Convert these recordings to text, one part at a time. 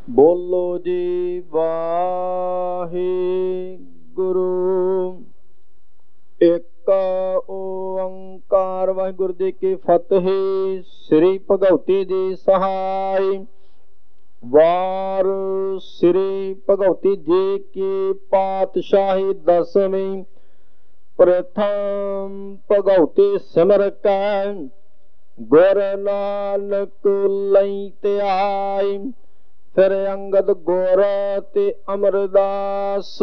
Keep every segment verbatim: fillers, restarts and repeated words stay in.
ਬੋਲੋ ਜੀ ਵਾਹਿਗੁਰੂ। ਇੱਕ ਓੰਕਾਰ। ਵਾਹਿਗੁਰੂ ਜੀ ਕੀ ਫਤਿਹ। ਸ੍ਰੀ ਭਗਉਤੀ ਜੀ ਸਹਾਇ। ਵਾਰ ਸ੍ਰੀ ਭਗਉਤੀ ਜੀ ਕੀ ਪਾਤਸ਼ਾਹੀ ਦਸਵੀਂ। ਪ੍ਰਥਮ ਭਗਉਤੀ ਸਿਮਰ ਕੈ ਗੁਰ ਨਾਨਕ ਲਈ ਧਿਆਇ। ਫਿਰ ਅੰਗਦ ਗੁਰ ਤੇ ਅਮਰਦਾਸ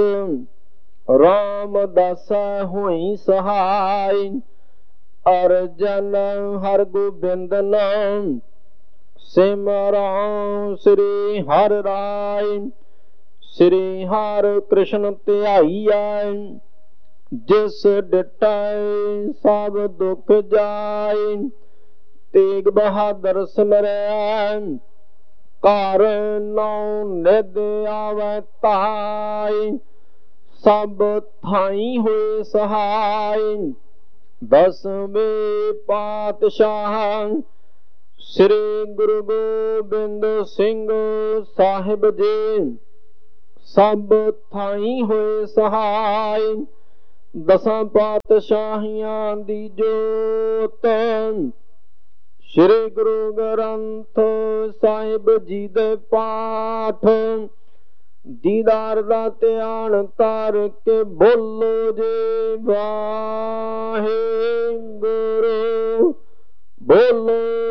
ਰਾਮਦਾਸਾ ਹੋਈ ਸਹਾਇ। ਅਰਜਨ ਹਰਗੋਬਿੰਦ ਨਾਮ ਸਿਮਰਉ ਸ੍ਰੀ ਹਰਿ ਰਾਇ। ਸ੍ਰੀ ਹਰਿ ਕ੍ਰਿਸ਼ਨ ਧਿਆਈਐ ਜਿਸ ਡਿਠੈ ਸਭ ਦੁਖ ਜਾਇ। ਤੇਗ ਬਹਾਦਰ ਸਿਮਰੈ ਘਰ ਨੌ ਨਿਧ ਆਵੈ ਧਾਇ। ਸਭ ਥਾਈ ਹੋਏ ਸਹਾਇ। ਦਸਵੇਂ ਪਾਤਸ਼ਾਹ ਸ੍ਰੀ ਗੁਰੂ ਗੋਬਿੰਦ ਸਿੰਘ ਸਾਹਿਬ ਜੀ ਸਭ ਥਾਈ ਹੋਏ ਸਹਾਇ। ਦਸਾਂ ਪਾਤਸ਼ਾਹੀਆਂ ਦੀ ਜੋਤ ਸ੍ਰੀ ਗੁਰੂ ਗ੍ਰੰਥ ਸਾਹਿਬ ਜੀ ਦੇ ਪਾਠ ਦੀਦਾਰ ਦਾ ਧਿਆਨ ਧਰ ਕੇ ਬੋਲੋ ਜੀ ਵਾਹਿਗੁਰੂ। ਬੋਲੋ